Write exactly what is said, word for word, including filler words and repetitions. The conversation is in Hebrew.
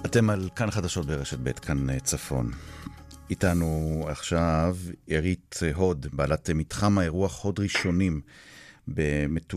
אתם על כאן חדשות ברשת ב', כאן צפון. איתנו עכשיו עירית הוד, בעלת מתחם האירוח הוד ראשונים במטולה.